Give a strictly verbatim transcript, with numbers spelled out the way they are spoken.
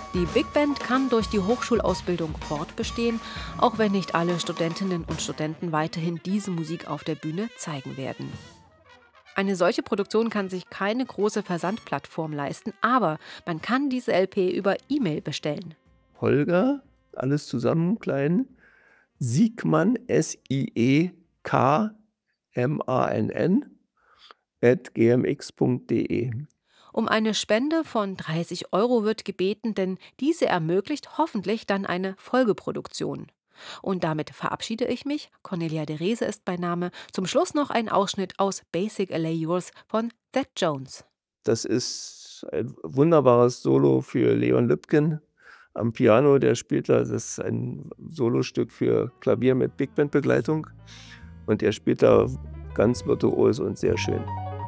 Die Big Band kann durch die Hochschulausbildung fortbestehen, auch wenn nicht alle Studentinnen und Studenten weiterhin diese Musik auf der Bühne zeigen werden. Eine solche Produktion kann sich keine große Versandplattform leisten, aber man kann diese L P über E-Mail bestellen. Holger, alles zusammen klein, Siekmann, S I E K M A N N, at g m x punkt d e. Um eine Spende von dreißig Euro wird gebeten, denn diese ermöglicht hoffentlich dann eine Folgeproduktion. Und damit verabschiede ich mich. Cornelia de Reze ist mein Name. Zum Schluss noch ein Ausschnitt aus Basic Allay Yours von Thad Jones. Das ist ein wunderbares Solo für Leon Lübken am Piano. Der spielt da, das ist ein Solostück für Klavier mit Big Band Begleitung und er spielt da ganz virtuos und sehr schön.